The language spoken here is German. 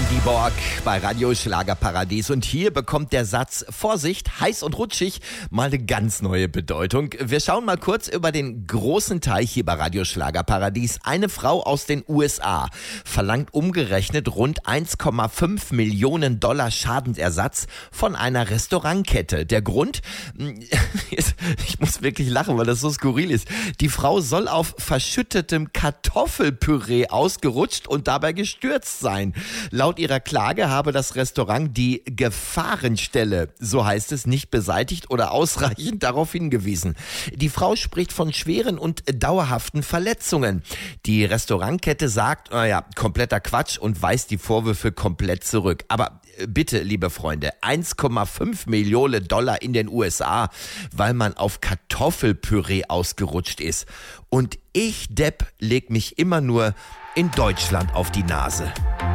Die Borg bei Radio Schlagerparadies und hier bekommt der Satz Vorsicht, heiß und rutschig mal eine ganz neue Bedeutung. Wir schauen mal kurz über den großen Teich hier bei Radio Schlagerparadies. Eine Frau aus den USA verlangt umgerechnet rund 1,5 Millionen Dollar Schadensersatz von einer Restaurantkette. Der Grund? Ich muss wirklich lachen, weil das so skurril ist. Die Frau soll auf verschüttetem Kartoffelpüree ausgerutscht und dabei gestürzt sein. Laut ihrer Klage habe das Restaurant die Gefahrenstelle, so heißt es, nicht beseitigt oder ausreichend darauf hingewiesen. Die Frau spricht von schweren und dauerhaften Verletzungen. Die Restaurantkette sagt, kompletter Quatsch und weist die Vorwürfe komplett zurück. Aber bitte, liebe Freunde, 1,5 Millionen Dollar in den USA, weil man auf Kartoffelpüree ausgerutscht ist. Und ich, Depp, leg mich immer nur in Deutschland auf die Nase.